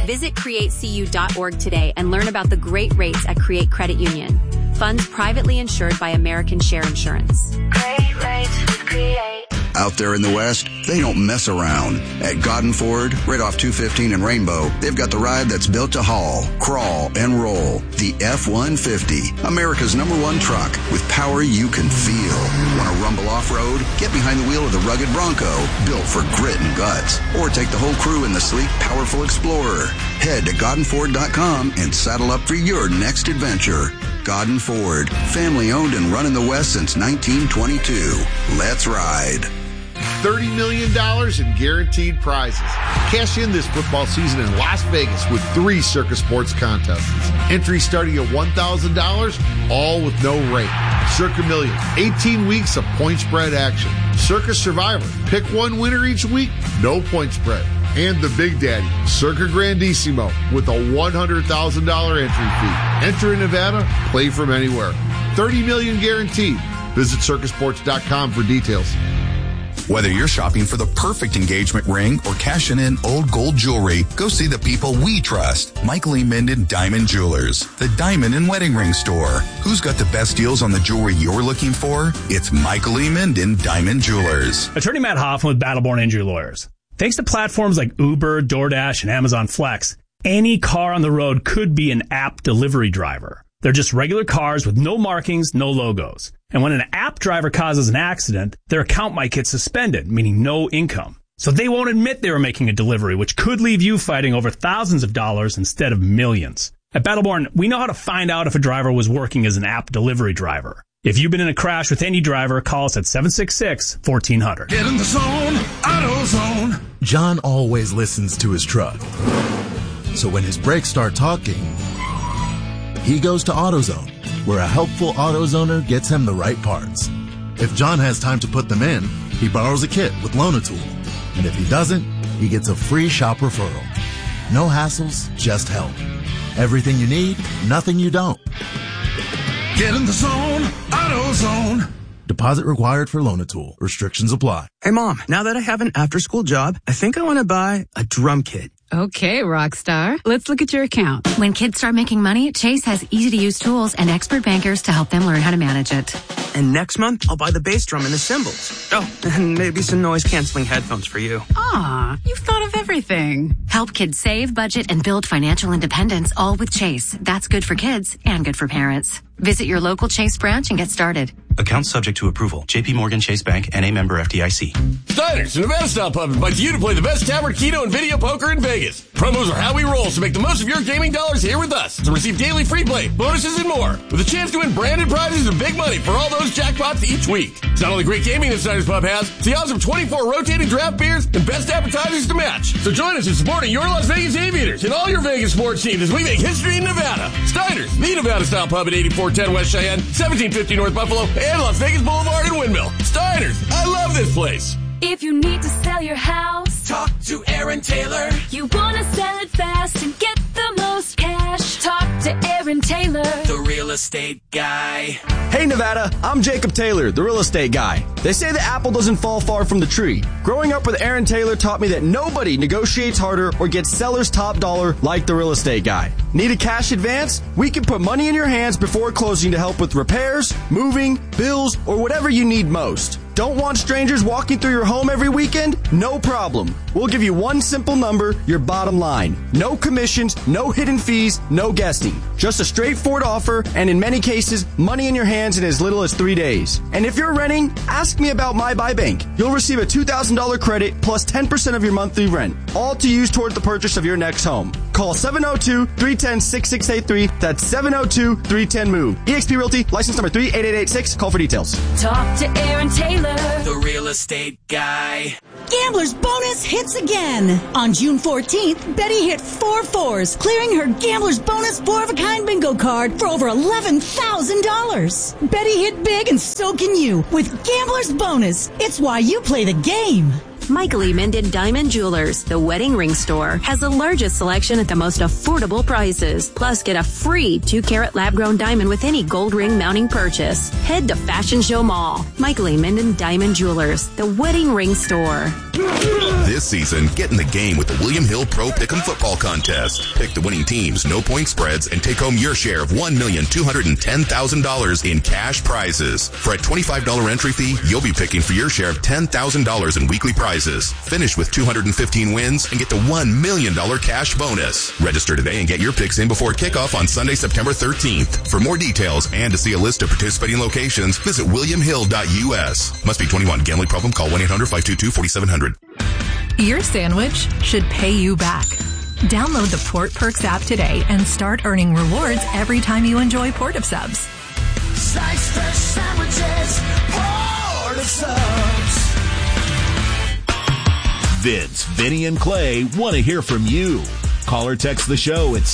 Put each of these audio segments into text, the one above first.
Visit createcu.org today and learn about the great rates at Create Credit Union. Funds privately insured by American Share Insurance. Great rates with Create. Out there in the West, they don't mess around. At Godden Ford, right off 215 and Rainbow, they've got the ride that's built to haul, crawl, and roll. The F-150, America's #1 truck with power you can feel. Want to rumble off-road? Get behind the wheel of the rugged Bronco, built for grit and guts. Or take the whole crew in the sleek, powerful Explorer. Head to GoddenFord.com and saddle up for your next adventure. Godden Ford, family owned and run in the West since 1922. Let's ride. $30 million in guaranteed prizes. Cash in this football season in Las Vegas with 3 Circa Sports contests. Entries starting at $1,000, all with no rate. Circa Million, 18 weeks of point spread action. Circa Survivor, pick one winner each week, no point spread. And the Big Daddy, Circa Grandissimo, with a $100,000 entry fee. Enter in Nevada, play from anywhere. $30 million guaranteed. Visit circasports.com for details. Whether you're shopping for the perfect engagement ring or cashing in old gold jewelry, go see the people we trust. Michael E. Minden Diamond Jewelers, the diamond and wedding ring store. Who's got the best deals on the jewelry you're looking for? It's Michael E. Minden Diamond Jewelers. Attorney Matt Hoffman with Battleborn Injury Lawyers. Thanks to platforms like Uber, DoorDash, and Amazon Flex, any car on the road could be an app delivery driver. They're just regular cars with no markings, no logos. And when an app driver causes an accident, their account might get suspended, meaning no income. So they won't admit they were making a delivery, which could leave you fighting over thousands of dollars instead of millions. At Battleborn, we know how to find out if a driver was working as an app delivery driver. If you've been in a crash with any driver, call us at 766-1400. Get in the zone, AutoZone. John always listens to his truck. So when his brakes start talking, he goes to AutoZone, where a helpful AutoZoner gets him the right parts. If John has time to put them in, he borrows a kit with Loan-A-Tool. And if he doesn't, he gets a free shop referral. No hassles, just help. Everything you need, nothing you don't. Get in the zone, AutoZone. Deposit required for Loan-A-Tool. Restrictions apply. Hey, Mom, now that I have an after-school job, I think I want to buy a drum kit. Okay, Rockstar. Let's look at your account. When kids start making money, Chase has easy-to-use tools and expert bankers to help them learn how to manage it. And next month, I'll buy the bass drum and the cymbals. Oh, and maybe some noise-canceling headphones for you. Aw, you've thought of everything. Help kids save, budget, and build financial independence, all with Chase. That's good for kids and good for parents. Visit your local Chase branch and get started. Account subject to approval. J.P. Morgan Chase Bank, N.A. member FDIC. Steiner's, the Nevada Style Pub, invites you to play the best tavern, keno, and video poker in Vegas. Promos are how we roll, so make the most of your gaming dollars here with us to receive daily free play, bonuses, and more, with a chance to win branded prizes and big money for all those jackpots each week. It's not only great gaming that Steiner's Pub has, it's the awesome 24 rotating draft beers and best appetizers to match. So join us in supporting your Las Vegas Aviators and all your Vegas sports teams as we make history in Nevada. Steiner's, the Nevada Style Pub at 8410 West Cheyenne, 1750 North Buffalo, and Las Vegas Boulevard and Windmill. Steiner's, I love this place. If you need to sell your house, talk to Aaron Taylor. You want to sell it fast and get the most cash, talk to Aaron Taylor, the real estate guy. Hey Nevada, I'm Jacob Taylor, the real estate guy. They say the apple doesn't fall far from the tree. Growing up with Aaron Taylor taught me that nobody negotiates harder or gets seller's top dollar like the real estate guy. Need a cash advance? We can put money in your hands before closing to help with repairs, moving, bills, or whatever you need most. Don't want strangers walking through your home every weekend? No problem. We'll give you one simple number, your bottom line. No commissions, no hidden fees, no guessing. Just a straightforward offer, and in many cases, money in your hands in as little as 3 days. And if you're renting, ask me about My Buy Bank. You'll receive a $2,000 credit plus 10% of your monthly rent, all to use toward the purchase of your next home. Call 702-310-6683. That's 702-310-MOVE. eXp Realty, license number 38886. Call for details. talk to Aaron Taylor, the real estate guy. Gambler's Bonus hits again. On June 14th, Betty hit 4 fours, clearing her Gambler's Bonus 4-of-a-kind bingo card for over $11,000. Betty hit big and so can you with Gambler's Bonus. It's why you play the game. Michael E. Minden Diamond Jewelers, the wedding ring store, has the largest selection at the most affordable prices. Plus, get a free 2-carat lab-grown diamond with any gold ring mounting purchase. Head to Fashion Show Mall. Michael E. Minden Diamond Jewelers, the wedding ring store. This season, get in the game with the William Hill Pro Pick'em Football Contest. Pick the winning teams, no point spreads, and take home your share of $1,210,000 in cash prizes. For a $25 entry fee, you'll be picking for your share of $10,000 in weekly prizes. Finish with 215 wins and get the $1 million cash bonus. Register today and get your picks in before kickoff on Sunday, September 13th. For more details and to see a list of participating locations, visit williamhill.us. Must be 21. Gambling problem? Call 1-800-522-4700. Your sandwich should pay you back. Download the Port Perks app today and start earning rewards every time you enjoy Port of Subs. Slice fresh sandwiches, Port of Subs. Vince, Vinny, and Clay want to hear from you. Call or text the show at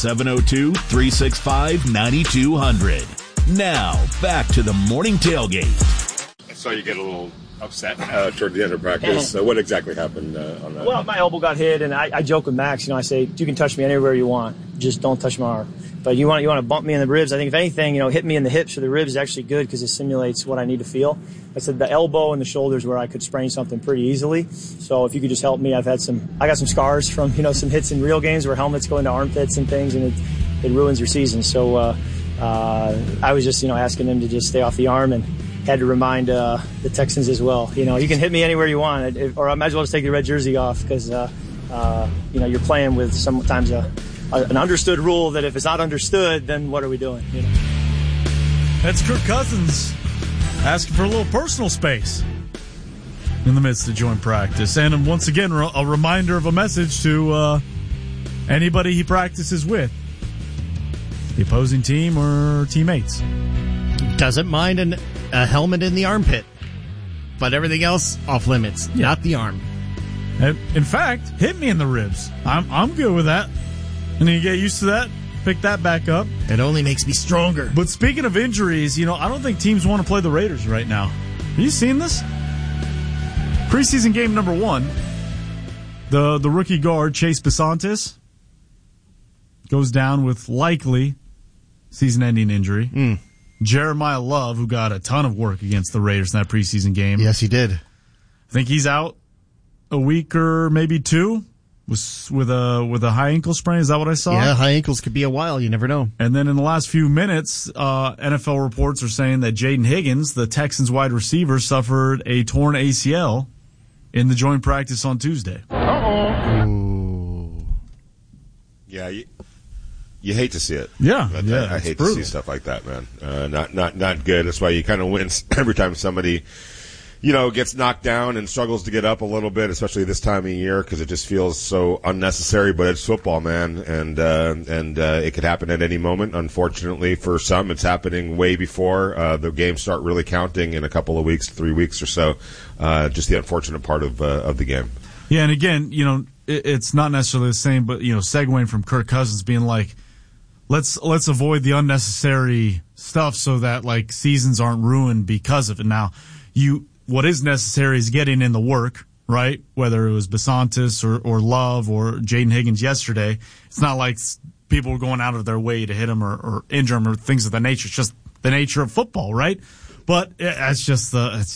702-365-9200. Now, back to the morning tailgate. I saw you get a little upset toward the end of practice. What exactly happened on that? Well, my elbow got hit, and I joke with Max. I say, you can touch me anywhere you want. Just don't touch my arm. But you want to bump me in the ribs. I think if anything, hit me in the hips or the ribs is actually good because it simulates what I need to feel. I said the elbow and the shoulders where I could sprain something pretty easily. So if you could just help me, I got some scars from, some hits in real games where helmets go into armpits and things, and it ruins your season. So I was just, asking them to just stay off the arm, and had to remind the Texans as well. You can hit me anywhere you want, or I might as well just take the red jersey off because, you're playing with sometimes an understood rule that if it's not understood, then what are we doing? That's Kirk Cousins asking for a little personal space in the midst of joint practice. And once again, a reminder of a message to anybody he practices with, the opposing team or teammates. Doesn't mind a helmet in the armpit, but everything else off limits, not the arm. In fact, hit me in the ribs. I'm good with that. And you get used to that, pick that back up. It only makes me stronger. But speaking of injuries, I don't think teams want to play the Raiders right now. Have you seen this? Preseason game number 1, the rookie guard, Chase Bisontis, goes down with likely season-ending injury. Jeremiah Love, who got a ton of work against the Raiders in that preseason game. Yes, he did. I think he's out a week or maybe 2 with a high ankle sprain. Is that what I saw? Yeah, high ankles could be a while. You never know. And then in the last few minutes, NFL reports are saying that Jaden Higgins, the Texans wide receiver, suffered a torn ACL in the joint practice on Tuesday. Ooh. Yeah, you hate to see it. Yeah, I hate to see stuff like that, man. Not good. That's why you kind of wince every time somebody, gets knocked down and struggles to get up a little bit, especially this time of year, because it just feels so unnecessary. But it's football, man, and it could happen at any moment. Unfortunately, for some, it's happening way before the games start really counting in a couple of weeks, 3 weeks or so. Just the unfortunate part of the game. Yeah, and again, it's not necessarily the same, but segueing from Kirk Cousins being like, let's avoid the unnecessary stuff so that seasons aren't ruined because of it. Now, what is necessary is getting in the work, right? Whether it was Bisontis or Love or Jaden Higgins yesterday. It's not like people were going out of their way to hit him or injure him or things of that nature. It's just the nature of football, right? But it's just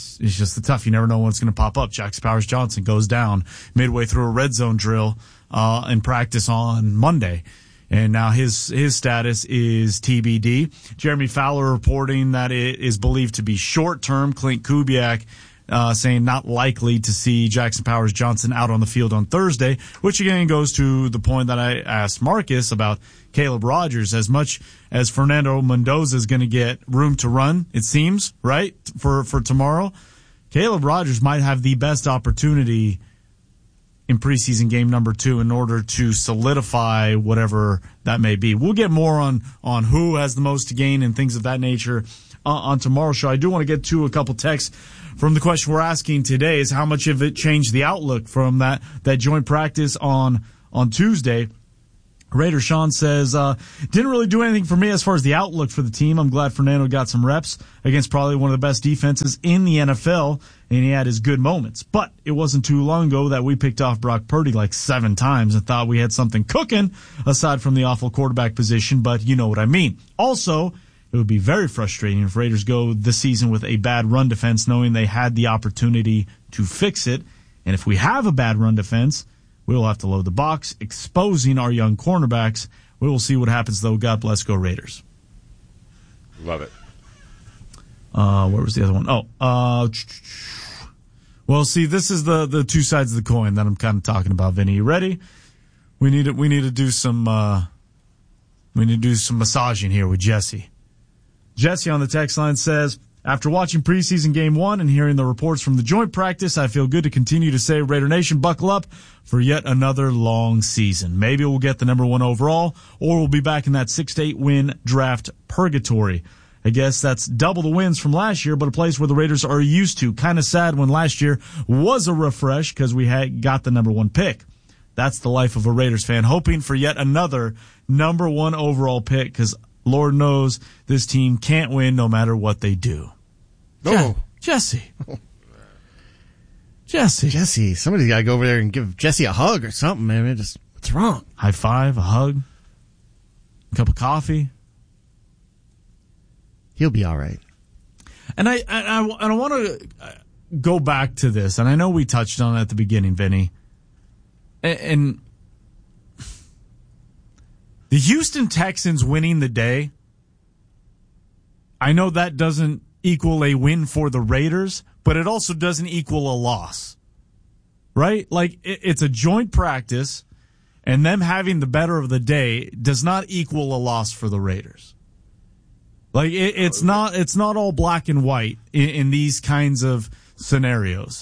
the tough. You never know when it's going to pop up. Jax Powers-Johnson goes down midway through a red zone drill in practice on Monday. And now his status is TBD. Jeremy Fowler reporting that it is believed to be short-term. Clint Kubiak saying not likely to see Jackson Powers-Johnson out on the field on Thursday, which again goes to the point that I asked Marcus about Caleb Rogers. As much as Fernando Mendoza is going to get room to run, it seems, right, for tomorrow, Caleb Rogers might have the best opportunity in preseason game number 2 in order to solidify whatever that may be. We'll get more on who has the most to gain and things of that nature on tomorrow's show. I do want to get to a couple texts from the question we're asking today is how much of it changed the outlook from that joint practice on Tuesday. Raider Sean says, didn't really do anything for me as far as the outlook for the team. I'm glad Fernando got some reps against probably one of the best defenses in the NFL, and he had his good moments. But it wasn't too long ago that we picked off Brock Purdy 7 times and thought we had something cooking aside from the awful quarterback position, but you know what I mean. Also, it would be very frustrating if Raiders go this season with a bad run defense knowing they had the opportunity to fix it And if we have a bad run defense, we will have to load the box, exposing our young cornerbacks. We will see what happens, though. God bless, go Raiders. Love it. Where was the other one? Well, see, this is the two sides of the coin that I'm kind of talking about, Vinny. You ready? We need to do some massaging here with Jesse. Jesse on the text line says, after watching preseason game 1 and hearing the reports from the joint practice, I feel good to continue to say, Raider Nation, buckle up for yet another long season. Maybe we'll get the number 1 overall, or we'll be back in that 6 to 8 win draft purgatory. I guess that's double the wins from last year, but a place where the Raiders are used to. Kind of sad when last year was a refresh because we had got the number 1 pick. That's the life of a Raiders fan, hoping for yet another number 1 overall pick because Lord knows this team can't win no matter what they do. No. Jesse. Somebody's got to go over there and give Jesse a hug or something, man. What's wrong? High five, a hug, a cup of coffee. He'll be all right. And I want to go back to this, and I know we touched on it at the beginning, Vinny. And the Houston Texans winning the day, I know that doesn't equal a win for the Raiders, but it also doesn't equal a loss, right? Like, it's a joint practice, and them having the better of the day does not equal a loss for the Raiders. Like, it's not all black and white in these kinds of scenarios.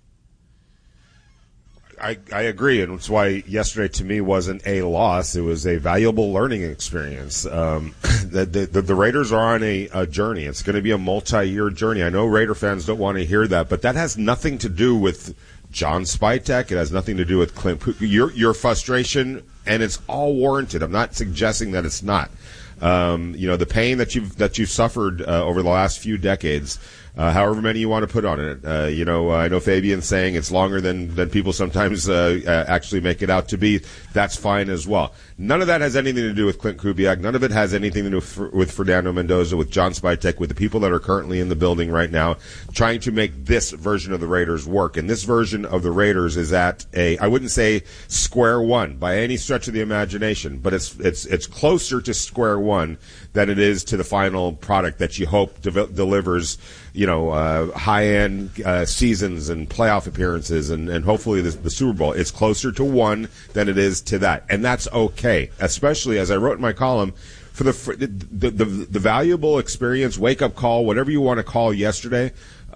I agree, and it's why yesterday to me wasn't a loss. It was a valuable learning experience. The Raiders are on a journey. It's going to be a multi-year journey. I know Raider fans don't want to hear that, but that has nothing to do with John Spytek. It has nothing to do with Clint. Your frustration, and it's all warranted. I'm not suggesting that it's not. The pain that you've suffered over the last few decades, however many you want to put on it. I know Fabian's saying it's longer than people sometimes actually make it out to be. That's fine as well. None of that has anything to do with Clint Kubiak. None of it has anything to do with Fernando Mendoza, with John Spytek, with the people that are currently in the building right now, trying to make this version of the Raiders work. And this version of the Raiders is at I wouldn't say square one by any stretch of the imagination, but it's closer to square one than it is to the final product that you hope delivers, high-end seasons and playoff appearances and hopefully the Super Bowl. It's closer to one than it is to that, and that's okay. Especially as I wrote in my column, for the valuable experience, wake-up call, whatever you want to call yesterday,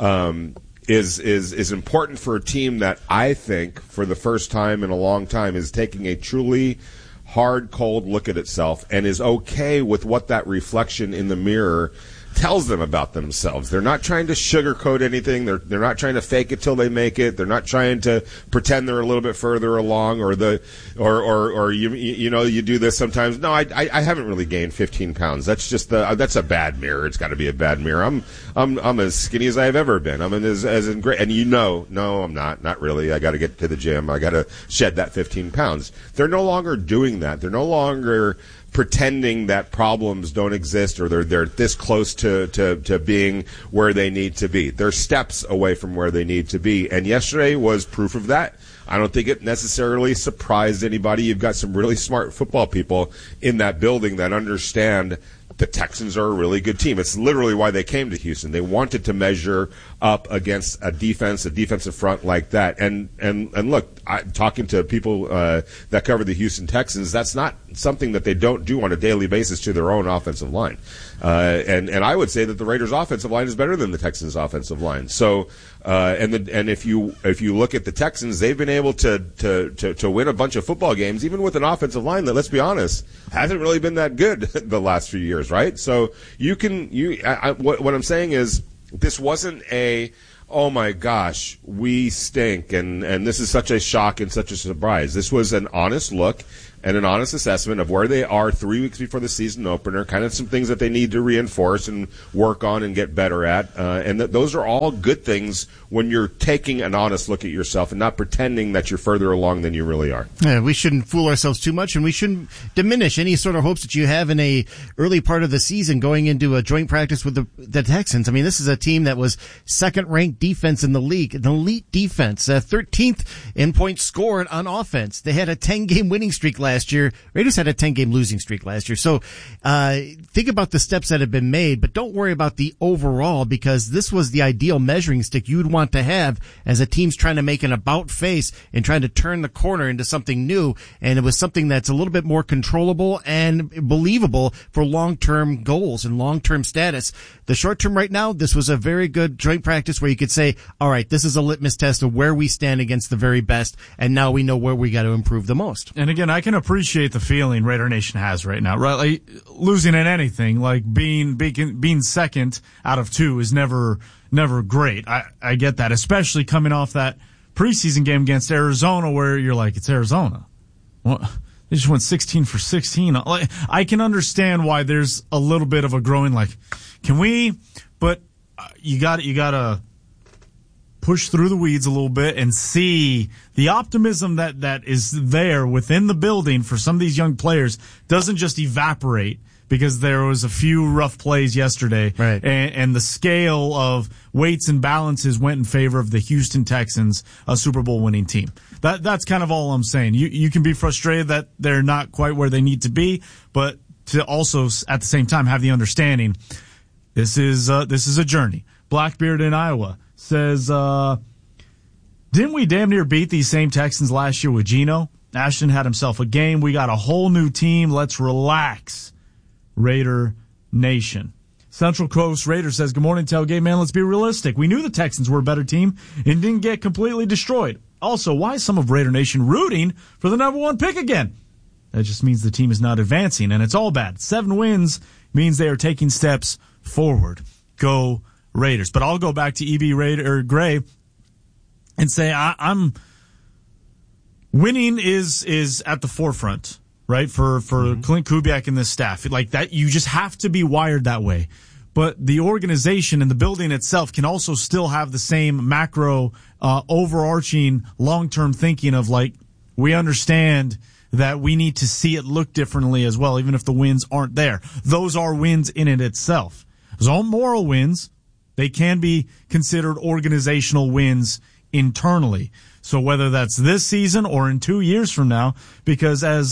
is important for a team that I think for the first time in a long time is taking a truly hard, cold look at itself and is okay with what that reflection in the mirror tells them about themselves. They're not trying to sugarcoat anything. They're not trying to fake it till they make it. They're not trying to pretend they're a little bit further along or you do this sometimes. No, I haven't really gained 15 pounds. That's just that's a bad mirror. It's got to be a bad mirror. I'm as skinny as I've ever been. I'm as in great. And no, I'm not really. I got to get to the gym. I got to shed that 15 pounds. They're no longer doing that. They're no longer pretending that problems don't exist or they're this close to being where they need to be. They're steps away from where they need to be. And yesterday was proof of that. I don't think it necessarily surprised anybody. You've got some really smart football people in that building that understand the Texans are a really good team. It's literally why they came to Houston. They wanted to measure up against a defensive front like that. And look, talking to people that cover the Houston Texans, that's not something that they don't do on a daily basis to their own offensive line. And I would say that the Raiders' offensive line is better than the Texans' offensive line. So, and if you look at the Texans, they've been able to win a bunch of football games, even with an offensive line that, let's be honest, hasn't really been that good the last few years, right? So what I'm saying is, this wasn't oh my gosh, we stink, and this is such a shock and such a surprise. This was an honest look and an honest assessment of where they are 3 weeks before the season opener, kind of some things that they need to reinforce and work on and get better at. And those are all good things when you're taking an honest look at yourself and not pretending that you're further along than you really are. Yeah, we shouldn't fool ourselves too much, and we shouldn't diminish any sort of hopes that you have in a early part of the season going into a joint practice with the Texans. I mean, this is a team that was second-ranked defense in the league, an elite defense, 13th in points scored on offense. They had a 10-game winning streak last year. Raiders had a 10-game losing streak last year. So think about the steps that have been made, but don't worry about the overall, because this was the ideal measuring stick you'd want to have as a team's trying to make an about face and trying to turn the corner into something new. And it was something that's a little bit more controllable and believable for long-term goals and long-term status. The short term right now, this was a very good joint practice where you could say, all right, this is a litmus test of where we stand against the very best, and now we know where we got to improve the most. And again, I can appreciate the feeling Raider Nation has right now, right? Like, losing at anything, like being second out of two is never great. I get that, especially coming off that preseason game against Arizona where you're like, it's Arizona. Well, they just went 16 for 16. Like, I can understand why there's a little bit of a growing, like, can we? But you gotta push through the weeds a little bit and see the optimism that is there within the building for some of these young players doesn't just evaporate because there was a few rough plays yesterday, right? And the scale of weights and balances went in favor of the Houston Texans, a Super Bowl winning team. That's kind of all I'm saying. You can be frustrated that they're not quite where they need to be, but to also at the same time have the understanding this is a journey. Blackbeard in Iowa says, didn't we damn near beat these same Texans last year with Geno? Ashton had himself a game. We got a whole new team. Let's relax. Raider Nation. Central Coast Raider says, good morning, Tailgate Man. Let's be realistic. We knew the Texans were a better team and didn't get completely destroyed. Also, why is some of Raider Nation rooting for the number one pick again? That just means the team is not advancing, and it's all bad. 7 wins means they are taking steps forward. Go Raiders. But I'll go back to EB Raider Gray and say I'm winning is at the forefront, right? For Clint Kubiak and this staff. Like that, you just have to be wired that way. But the organization and the building itself can also still have the same macro, overarching long-term thinking of like, we understand that we need to see it look differently as well, even if the wins aren't there. Those are wins in it itself. Those aren't moral wins. They can be considered organizational wins internally. So whether that's this season or in 2 years from now, because as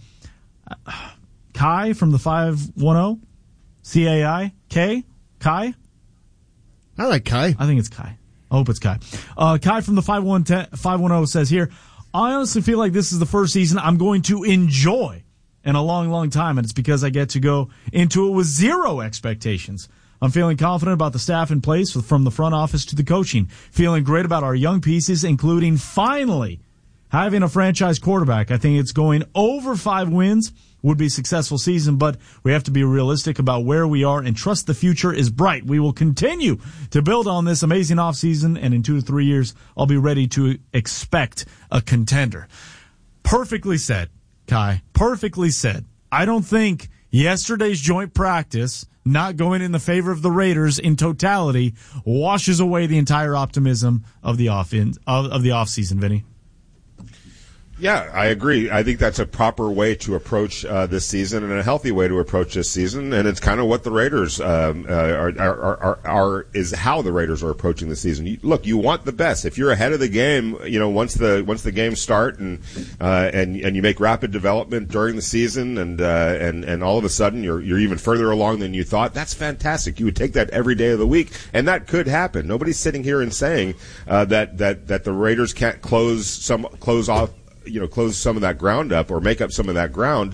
Kai from the 510, C-A-I, Kai? I like Kai. I think it's Kai. I hope it's Kai. Kai from the 510 says here, I honestly feel like this is the first season I'm going to enjoy in a long, long time, and it's because I get to go into it with zero expectations. I'm feeling confident about the staff in place from the front office to the coaching. Feeling great about our young pieces, including finally having a franchise quarterback. I think it's going over 5 wins would be a successful season, but we have to be realistic about where we are and trust the future is bright. We will continue to build on this amazing offseason, and in 2 to 3 years, I'll be ready to expect a contender. Perfectly said, Kai. Perfectly said. I don't think yesterday's joint practice not going in the favor of the Raiders in totality washes away the entire optimism of the offseason, Vinny. Yeah, I agree. I think that's a proper way to approach this season and a healthy way to approach this season, and it's kind of what the Raiders is how the Raiders are approaching the season. Look, you want the best. If you're ahead of the game, once the games start and you make rapid development during the season, and all of a sudden you're even further along than you thought. That's fantastic. You would take that every day of the week, and that could happen. Nobody's sitting here and saying that the Raiders can't close some of that ground up or make up some of that ground.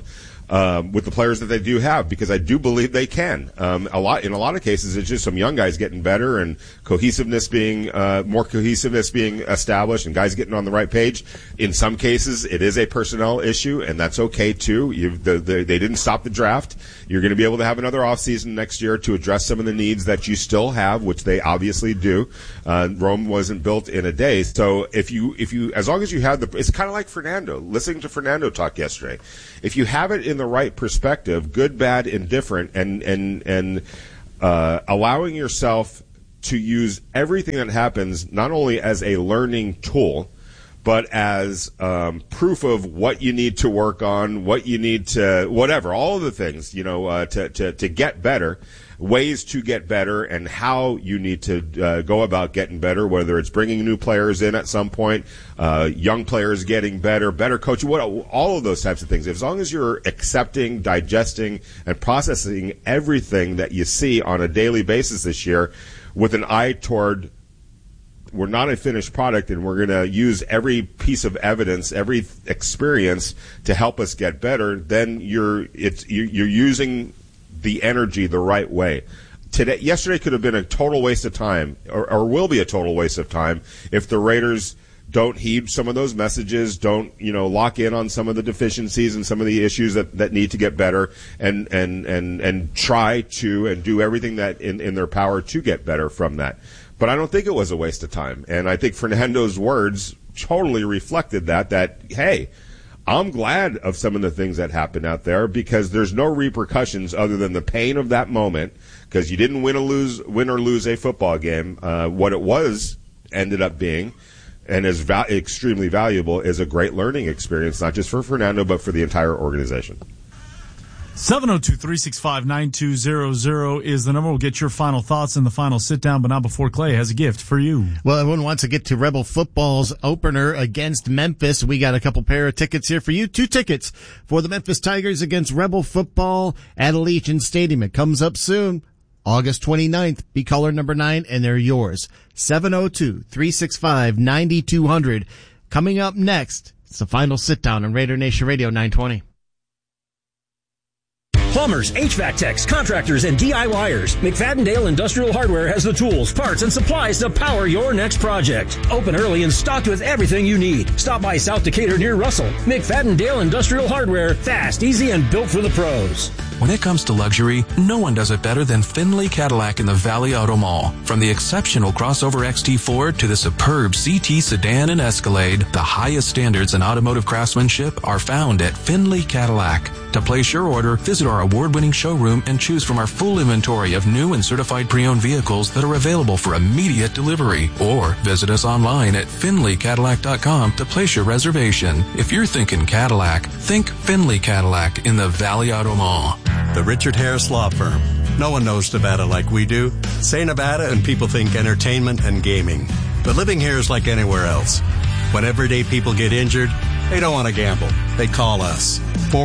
with the players that they do have, because I do believe they can. In a lot of cases, it's just some young guys getting better and more cohesiveness being established and guys getting on the right page. In some cases, it is a personnel issue, and that's okay too. They didn't stop the draft. You're going to be able to have another offseason next year to address some of the needs that you still have, which they obviously do. Rome wasn't built in a day. So if you, as long as you have it's kind of like Fernando, listening to Fernando talk yesterday. If you have it in the right perspective, good, bad, indifferent, and allowing yourself to use everything that happens not only as a learning tool, but as proof of what you need to work on, what you need to, whatever, all of the things, to get better, ways to get better, and how you need to go about getting better, whether it's bringing new players in at some point, young players getting better coaching, all of those types of things. As long as you're accepting, digesting, and processing everything that you see on a daily basis this year with an eye toward we're not a finished product, and we're going to use every piece of evidence, every experience to help us get better, then you're using the energy the right way. Yesterday could have been a total waste of time, or will be a total waste of time, if the Raiders don't heed some of those messages, don't lock in on some of the deficiencies and some of the issues that need to get better, and try to and do everything that in their power to get better from that. But I don't think it was a waste of time, and I think Fernando's words totally reflected that hey, I'm glad of some of the things that happened out there, because there's no repercussions other than the pain of that moment, because you didn't win or lose a football game. What it ended up being, and is extremely valuable, is a great learning experience, not just for Fernando, but for the entire organization. 702-365-9200 is the number. We'll get your final thoughts in the final sit-down, but not before Clay has a gift for you. Well, everyone wants to get to Rebel football's opener against Memphis. We got a couple pair of tickets here for you. 2 tickets for the Memphis Tigers against Rebel football at Allegiant Stadium. It comes up soon, August 29th. Be caller number 9, and they're yours. 702-365-9200. Coming up next, it's the final sit-down on Raider Nation Radio 920. Plumbers, HVAC techs, contractors, and DIYers. McFadden-Dale Industrial Hardware has the tools, parts, and supplies to power your next project. Open early and stocked with everything you need. Stop by South Decatur near Russell. McFadden-Dale Industrial Hardware. Fast, easy, and built for the pros. When it comes to luxury, no one does it better than Findlay Cadillac in the Valley Auto Mall. From the exceptional crossover XT4 to the superb CT sedan and Escalade, the highest standards in automotive craftsmanship are found at Findlay Cadillac. To place your order, visit our award-winning showroom and choose from our full inventory of new and certified pre-owned vehicles that are available for immediate delivery. Or visit us online at FindlayCadillac.com to place your reservation. If you're thinking Cadillac, think Findlay Cadillac in the Valley Auto Mall. The Richard Harris Law Firm. No one knows Nevada like we do. Say Nevada and people think entertainment and gaming. But living here is like anywhere else. When everyday people get injured, they don't want to gamble. They call us.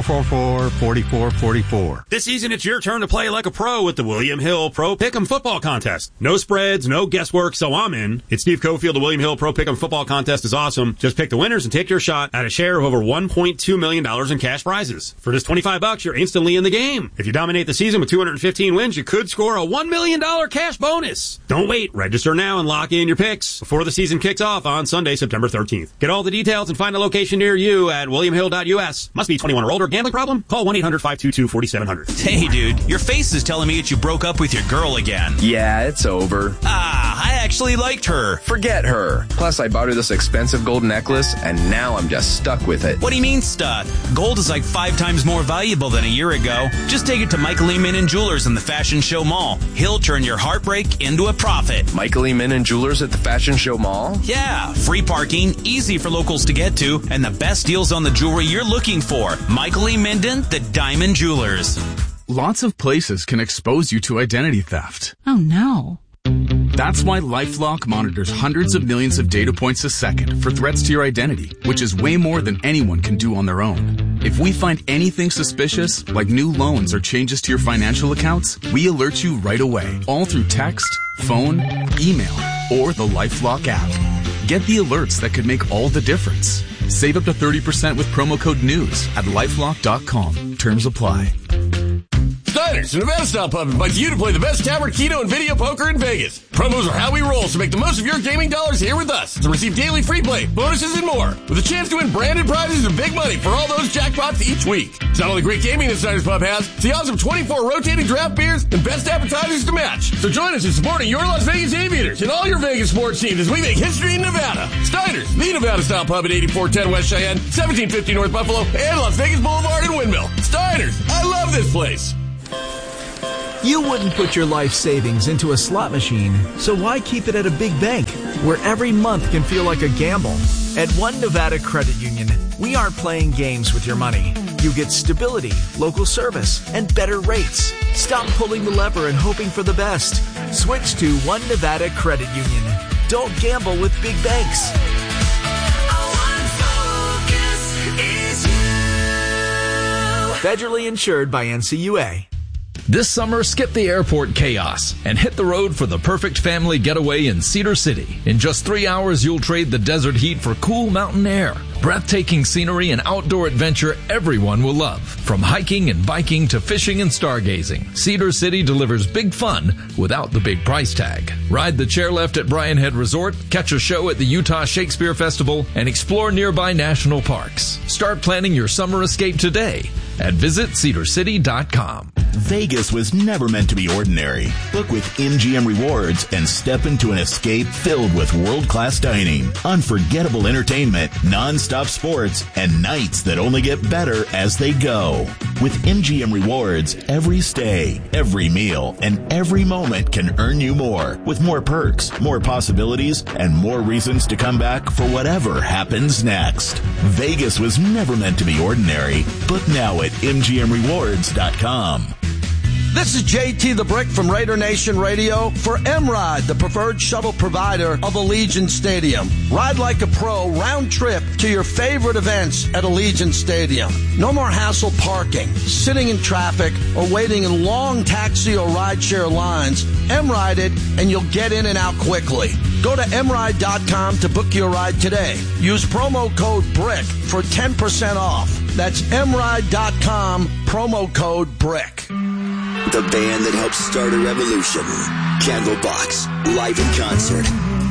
444-4444. This season, it's your turn to play like a pro with the William Hill Pro Pick'em Football Contest. No spreads, no guesswork, so I'm in. It's Steve Cofield. The William Hill Pro Pick'em Football Contest is awesome. Just pick the winners and take your shot at a share of over $1.2 million in cash prizes. For just $25, you're instantly in the game. If you dominate the season with 215 wins, you could score a $1 million cash bonus. Don't wait. Register now and lock in your picks before the season kicks off on Sunday, September 13th. Get all the details and find a location near you at williamhill.us. Must be 21 or older. Gambling problem? Call 1-800-522-4700. Hey, dude, your face is telling me that you broke up with your girl again. Yeah, it's over. I actually liked her. Forget her. Plus, I bought her this expensive gold necklace, and now I'm just stuck with it. What do you mean stuck? Gold is like 5 times more valuable than a year ago. Just take it to Michael E. Minnan Jewelers in the Fashion Show Mall. He'll turn your heartbreak into a profit. Michael E. Minnan Jewelers at the Fashion Show Mall? Yeah, free parking, easy for locals to get to, and the best deals on the jewelry you're looking for. Michael E. Minden, the Diamond Jewelers. Lots of places can expose you to identity theft. Oh, no. That's why LifeLock monitors hundreds of millions of data points a second for threats to your identity, which is way more than anyone can do on their own. If we find anything suspicious, like new loans or changes to your financial accounts, we alert you right away, all through text, phone, email, or the LifeLock app. Get the alerts that could make all the difference. Save up to 30% with promo code NEWS at LifeLock.com. Terms apply. Steiner's, the Nevada-style pub, invites you to play the best tavern, keno, and video poker in Vegas. Promos are how we roll, so make the most of your gaming dollars here with us to receive daily free play, bonuses, and more, with a chance to win branded prizes and big money for all those jackpots each week. It's not only great gaming that Steiner's Pub has, it's the awesome 24 rotating draft beers and best appetizers to match. So join us in supporting your Las Vegas Aviators and all your Vegas sports teams as we make history in Nevada. Steiner's, the Nevada-style pub at 8410 West Cheyenne, 1750 North Buffalo, and Las Vegas Boulevard in Windmill. Steiner's, I love this place. You wouldn't put your life savings into a slot machine, so why keep it at a big bank where every month can feel like a gamble? At One Nevada Credit Union, we aren't playing games with your money. You get stability, local service, and better rates. Stop pulling the lever and hoping for the best. Switch to One Nevada Credit Union. Don't gamble with big banks. Federally insured by NCUA. This summer, skip the airport chaos and hit the road for the perfect family getaway in Cedar City. In just 3 hours, you'll trade the desert heat for cool mountain air. Breathtaking scenery and outdoor adventure everyone will love. From hiking and biking to fishing and stargazing, Cedar City delivers big fun without the big price tag. Ride the chairlift at Bryan Head Resort, catch a show at the Utah Shakespeare Festival, and explore nearby national parks. Start planning your summer escape today at visitcedarcity.com. Vegas was never meant to be ordinary. Book with MGM Rewards and step into an escape filled with world-class dining, unforgettable entertainment, non-stop sports, and nights that only get better as they go. With MGM Rewards, every stay, every meal, and every moment can earn you more, with more perks, more possibilities, and more reasons to come back for whatever happens next. Vegas was never meant to be ordinary. Book now at MGMRewards.com. This is JT the Brick from Raider Nation Radio for M-Ride, the preferred shuttle provider of Allegiant Stadium. Ride like a pro round trip to your favorite events at Allegiant Stadium. No more hassle parking, sitting in traffic, or waiting in long taxi or rideshare lines. M-Ride it and you'll get in and out quickly. Go to mride.com to book your ride today. Use promo code BRICK for 10% off. That's mride.com, promo code BRICK. The band that helped start a revolution. Candlebox, live in concert.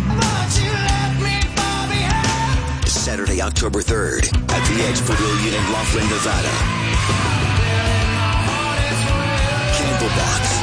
Saturday, October 3rd at the Edge Pavilion in Laughlin, Nevada. Candlebox.